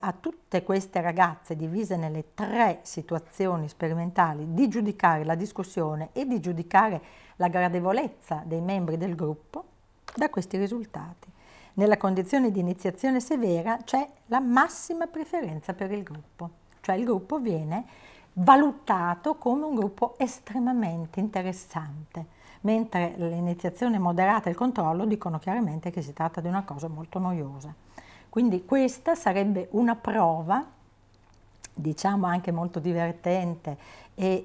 a tutte queste ragazze divise nelle 3 situazioni sperimentali di giudicare la discussione e di giudicare la gradevolezza dei membri del gruppo da questi risultati. Nella condizione di iniziazione severa c'è la massima preferenza per il gruppo, cioè il gruppo viene valutato come un gruppo estremamente interessante, mentre l'iniziazione moderata e il controllo dicono chiaramente che si tratta di una cosa molto noiosa. Quindi questa sarebbe una prova, diciamo anche molto divertente e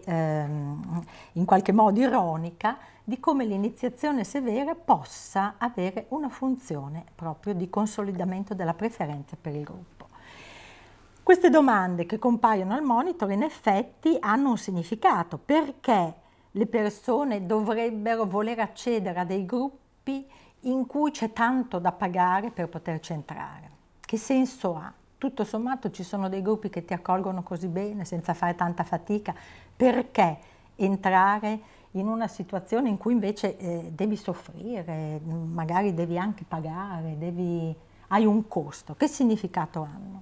in qualche modo ironica, di come l'iniziazione severa possa avere una funzione proprio di consolidamento della preferenza per il gruppo. Queste domande che compaiono al monitor in effetti hanno un significato, perché le persone dovrebbero voler accedere a dei gruppi in cui c'è tanto da pagare per poterci entrare. Che senso ha? Tutto sommato ci sono dei gruppi che ti accolgono così bene, senza fare tanta fatica, perché entrare in una situazione in cui invece devi soffrire, magari devi anche pagare, hai un costo? Che significato hanno?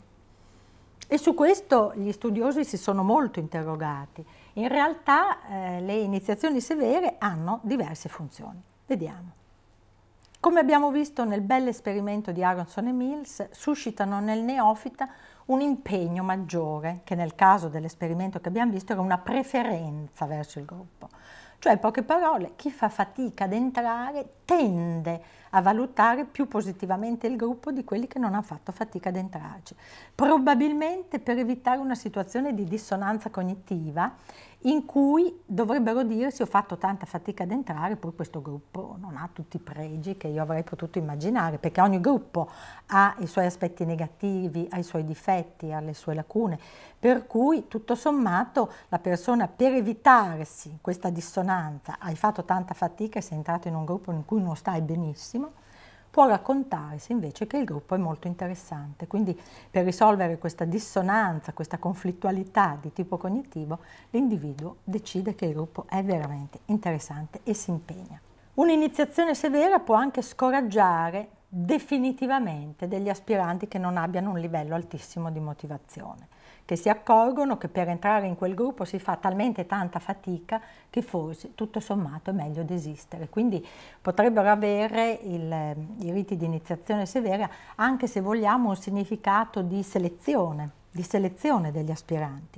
E su questo gli studiosi si sono molto interrogati. In realtà le iniziazioni severe hanno diverse funzioni. Vediamo. Come abbiamo visto nel bell'esperimento di Aronson e Mills, suscitano nel neofita un impegno maggiore, che nel caso dell'esperimento che abbiamo visto era una preferenza verso il gruppo. Cioè, in poche parole, chi fa fatica ad entrare tende a valutare più positivamente il gruppo di quelli che non hanno fatto fatica ad entrarci. Probabilmente per evitare una situazione di dissonanza cognitiva in cui dovrebbero dirsi: ho fatto tanta fatica ad entrare, poi questo gruppo non ha tutti i pregi che io avrei potuto immaginare, perché ogni gruppo ha i suoi aspetti negativi, ha i suoi difetti, ha le sue lacune, per cui tutto sommato la persona, per evitarsi questa dissonanza, hai fatto tanta fatica e sei entrato in un gruppo in cui non stai benissimo, può raccontarsi invece che il gruppo è molto interessante. Quindi per risolvere questa dissonanza, questa conflittualità di tipo cognitivo, l'individuo decide che il gruppo è veramente interessante e si impegna. Un'iniziazione severa può anche scoraggiare definitivamente degli aspiranti che non abbiano un livello altissimo di motivazione, che si accorgono che per entrare in quel gruppo si fa talmente tanta fatica che forse tutto sommato è meglio desistere. Quindi potrebbero avere i riti di iniziazione severa anche, se vogliamo, un significato di selezione degli aspiranti.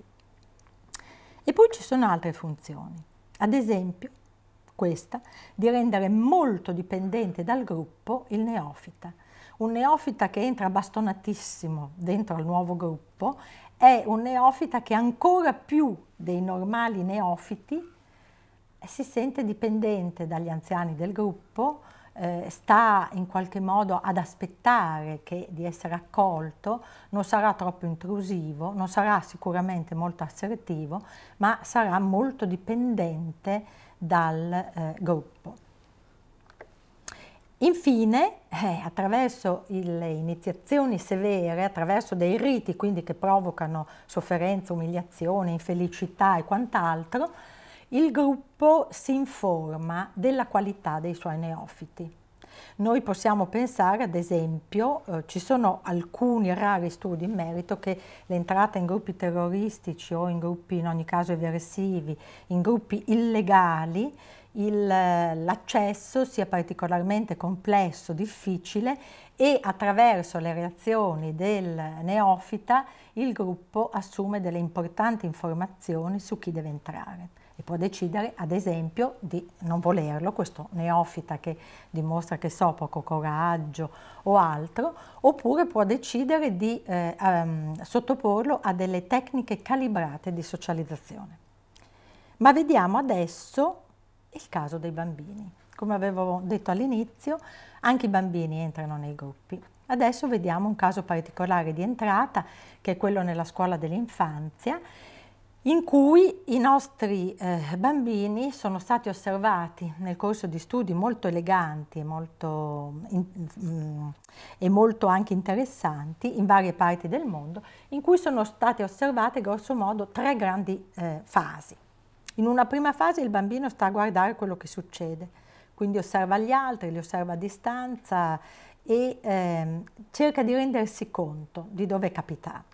E poi ci sono altre funzioni, ad esempio questa di rendere molto dipendente dal gruppo il neofita. Un neofita che entra bastonatissimo dentro al nuovo gruppo è un neofita che ancora più dei normali neofiti si sente dipendente dagli anziani del gruppo, sta in qualche modo ad aspettare di essere accolto, non sarà troppo intrusivo, non sarà sicuramente molto assertivo, ma sarà molto dipendente dal gruppo. Infine, attraverso le iniziazioni severe, attraverso dei riti quindi che provocano sofferenza, umiliazione, infelicità e quant'altro, il gruppo si informa della qualità dei suoi neofiti. Noi possiamo pensare, ad esempio, ci sono alcuni rari studi in merito che l'entrata in gruppi terroristici o in gruppi in ogni caso eversivi, in gruppi illegali, l'accesso sia particolarmente complesso, difficile, e attraverso le reazioni del neofita il gruppo assume delle importanti informazioni su chi deve entrare e può decidere, ad esempio, di non volerlo, questo neofita che dimostra che so poco coraggio o altro, oppure può decidere di sottoporlo a delle tecniche calibrate di socializzazione. Ma vediamo adesso il caso dei bambini. Come avevo detto all'inizio, anche i bambini entrano nei gruppi. Adesso vediamo un caso particolare di entrata, che è quello nella scuola dell'infanzia, in cui i nostri bambini sono stati osservati nel corso di studi molto eleganti e molto anche interessanti in varie parti del mondo, in cui sono state osservate grosso modo 3 grandi fasi. In una prima fase il bambino sta a guardare quello che succede, quindi osserva gli altri, li osserva a distanza e cerca di rendersi conto di dove è capitato.